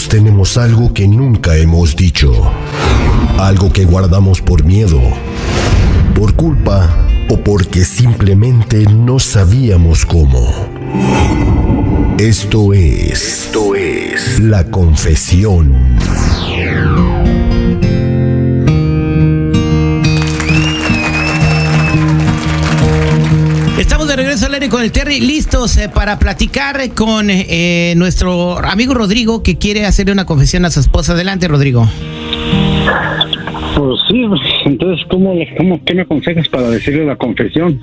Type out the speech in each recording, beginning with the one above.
Todos tenemos algo que nunca hemos dicho. Algo que guardamos por miedo, por culpa o porque simplemente no sabíamos cómo. Esto es La Confesión. Estamos de regreso al aire con el Terry, listos para platicar con nuestro amigo Rodrigo, que quiere hacerle una confesión a su esposa. Adelante, Rodrigo. Pues sí, entonces, ¿qué me aconsejas para decirle la confesión?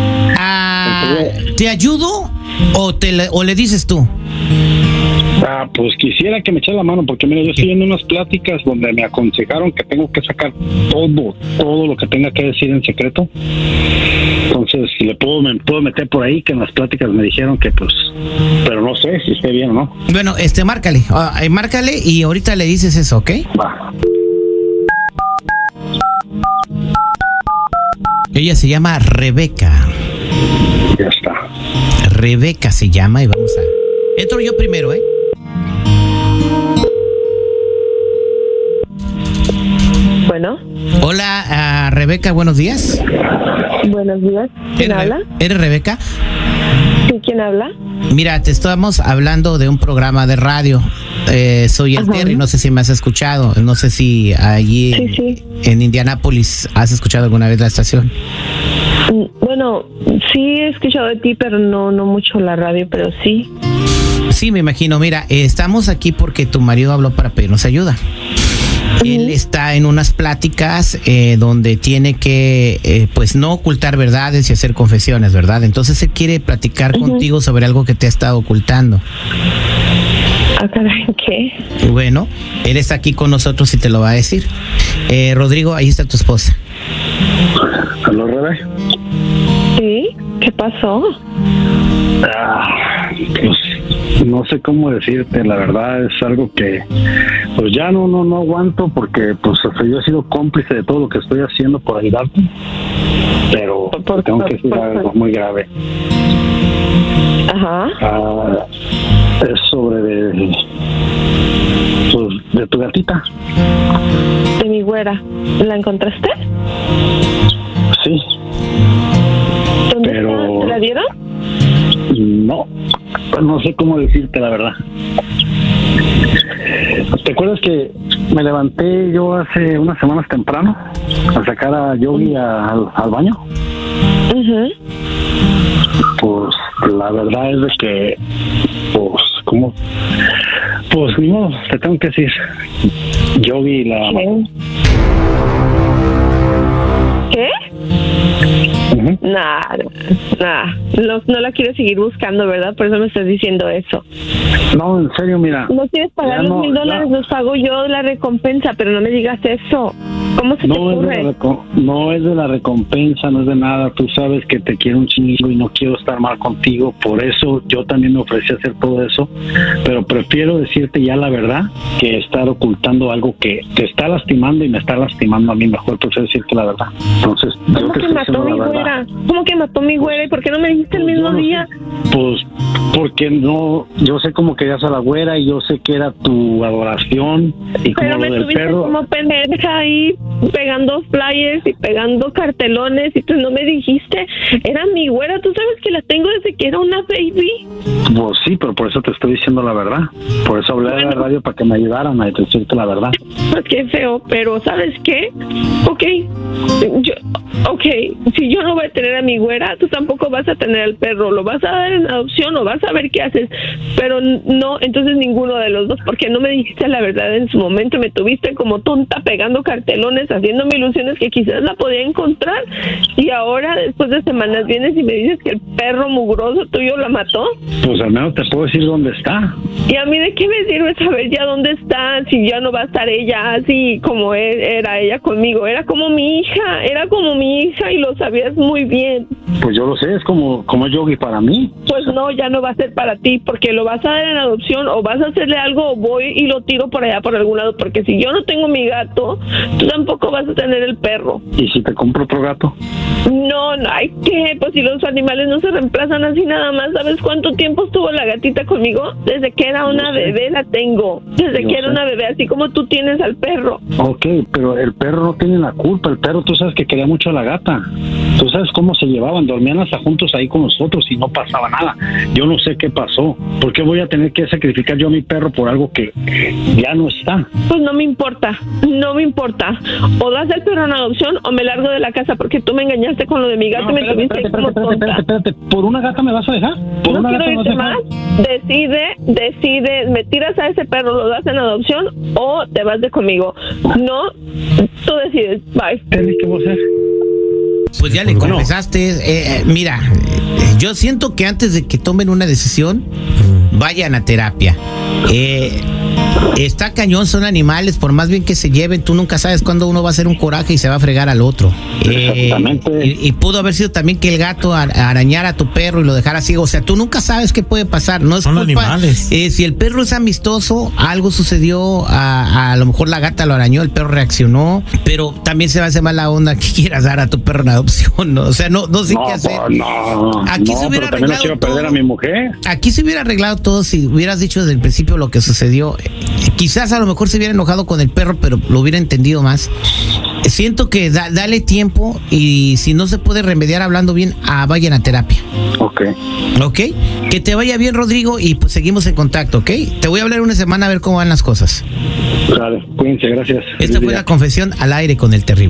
¿Te ayudo o le dices tú? Pues quisiera que me eche la mano, porque mira, yo estoy en unas pláticas donde me aconsejaron que tengo que sacar todo lo que tenga que decir en secreto. Entonces, si me puedo meter por ahí, que en las pláticas me dijeron que pues, pero no sé si esté bien o no. Bueno, márcale y ahorita le dices eso, ¿ok? Va. Ella se llama Rebeca. Ya está. Rebeca se llama y vamos a... Entro yo primero, ¿eh? Bueno. Hola, Rebeca, buenos días. Buenos días. ¿Quién habla? ¿Eres Rebeca? Sí, ¿quién habla? Mira, te estamos hablando de un programa de radio. Soy el Terry, no sé si me has escuchado. No sé si allí en Indianápolis has escuchado alguna vez la estación. Bueno, sí he escuchado de ti, pero no mucho la radio, pero sí. Sí, me imagino. Mira, estamos aquí porque tu marido habló para pedirnos ayuda. Él está en unas pláticas donde tiene que, pues, no ocultar verdades y hacer confesiones, ¿verdad? Entonces él quiere platicar contigo sobre algo que te ha estado ocultando. Caray, ¿qué? Bueno, él está aquí con nosotros y te lo va a decir. Rodrigo, ahí está tu esposa. ¿Aló, Rebe? Sí, ¿qué pasó? Pues no sé cómo decirte, la verdad es algo que pues ya no aguanto, porque pues yo he sido cómplice de todo lo que estoy haciendo por ayudarte, pero tengo que decir algo muy grave. Ajá. Es sobre de tu gatita. De mi güera. ¿La encontraste? Sí. ¿Dónde pero está? ¿Te la dieron? No sé cómo decirte la verdad. ¿Te acuerdas que me levanté yo hace unas semanas temprano a sacar a Yogi al baño? Pues la verdad es de que pues ni modo, te tengo que decir, Yogi la mató. ¿Qué? Nada. No la quiero seguir buscando, ¿verdad? Por eso me estás diciendo eso. No, en serio, mira. No quieres pagar los $1,000, los pago yo la recompensa, pero no me digas eso. ¿Cómo se te ocurre? No es de la recompensa, no es de nada. Tú sabes que te quiero un chingo y no quiero estar mal contigo. Por eso yo también me ofrecí a hacer todo eso. Pero prefiero decirte ya la verdad que estar ocultando algo que te está lastimando y me está lastimando a mí. Mejor prefiero decirte la verdad. Entonces, ¿cómo que mató mi güera? ¿Cómo que mató mi güera? ¿Y por qué no me dijiste el mismo día? Pues porque no, yo sé cómo querías a la güera y yo sé que era tu adoración y como lo del perro. Como pendeja ahí pegando flyers y pegando cartelones y tú no me dijiste, era mi güera, tú sabes que la tengo desde que era una baby. Pues sí, pero por eso te estoy diciendo la verdad. Por eso hablé de la radio para que me ayudaran a decirte la verdad. Pues qué feo, pero ¿sabes qué? Si yo no voy a tener a mi güera, tú tampoco vas a tener al perro, lo vas a dar en adopción o vas a ver qué haces, pero no, entonces ninguno de los dos, porque no me dijiste la verdad en su momento, me tuviste como tonta pegando cartelones, haciéndome ilusiones que quizás la podía encontrar, y ahora después de semanas vienes y me dices que el perro mugroso tuyo la mató. Pues al menos te puedo decir dónde está. ¿Y a mí de qué me sirve saber ya dónde está, si ya no va a estar ella así como era ella conmigo? Era como mi hija y lo sabías muy muy bien. Pues yo lo sé, es como es Yogi para mí. Pues no, ya no va a ser para ti, porque lo vas a dar en adopción o vas a hacerle algo o voy y lo tiro por allá por algún lado, porque si yo no tengo mi gato, tú tampoco vas a tener el perro. ¿Y si te compro otro gato? No, hay que, pues si los animales no se reemplazan así nada más. ¿Sabes cuánto tiempo estuvo la gatita conmigo? Desde que era una bebé la tengo, desde que era una bebé, así como tú tienes al perro. Ok, pero el perro no tiene la culpa, el perro tú sabes que quería mucho a la gata. Tú sabes cómo se llevaban, dormían hasta juntos ahí con nosotros y no pasaba nada. Yo no sé qué pasó. ¿Por qué voy a tener que sacrificar yo a mi perro por algo que ya no está? Pues no me importa. O das el perro en adopción o me largo de la casa, porque tú me engañaste con lo de mi gato y me tuviste como tonta. Espérate, ¿por una gata me vas a dejar? ¿Por no una quiero gata irte más. Decide, me tiras a ese perro, lo das en adopción o te vas de conmigo. No, tú decides. Bye. ¿Qué voy a hacer? Pues ya le confesaste. Mira, yo siento que antes de que tomen una decisión, vayan a terapia. Está cañón, son animales, por más bien que se lleven, tú nunca sabes cuándo uno va a hacer un coraje y se va a fregar al otro. Exactamente. Y pudo haber sido también que el gato arañara a tu perro y lo dejara ciego. O sea, tú nunca sabes qué puede pasar. No es son culpa. Animales. Si el perro es amistoso, algo sucedió, a lo mejor la gata lo arañó, el perro reaccionó, pero también se va a hacer mala onda que quieras dar a tu perro en adopción, ¿no? O sea, no sé qué hacer. Aquí se hubiera también no quiero perder a mi mujer. Aquí se hubiera arreglado todo si hubieras dicho desde el principio lo que sucedió. Quizás a lo mejor se hubiera enojado con el perro, pero lo hubiera entendido más. Siento que dale tiempo y si no se puede remediar hablando bien, vayan a terapia. Ok. Que te vaya bien, Rodrigo, y pues seguimos en contacto, ¿ok? Te voy a hablar una semana a ver cómo van las cosas. Dale, cuídense, gracias. Esta fue la confesión al aire con el terrible.